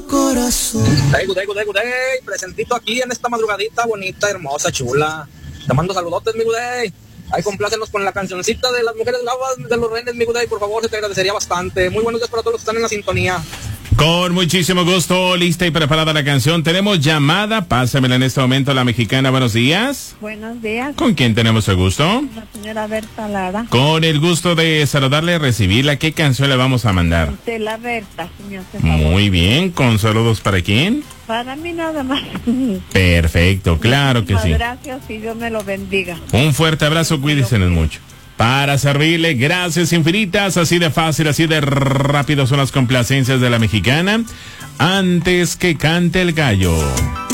corazón. Hey, good day, presentito aquí en esta madrugadita bonita, hermosa, chula. Te mando saludotes, mi good day. Ahí complácenos con la cancioncita de las mujeres lavas de los renes, mi good day, por favor, se te agradecería bastante. Muy buenos días para todos los que están en la sintonía. Con muchísimo gusto, lista y preparada la canción. Tenemos llamada, pásamela en este momento, la mexicana. Buenos días. Buenos días. ¿Con quién tenemos el gusto? La señora Berta Lara. Con el gusto de saludarle y recibirla. ¿Qué canción le vamos a mandar? De la Berta, señor. Por favor. Muy bien, con saludos para quién. Para mí nada más. Perfecto, claro que sí. Gracias y Dios me lo bendiga. Un fuerte abrazo, cuídense mucho. Para servirle, gracias infinitas, así de fácil, así de rápido son las complacencias de la mexicana. Antes que cante el gallo.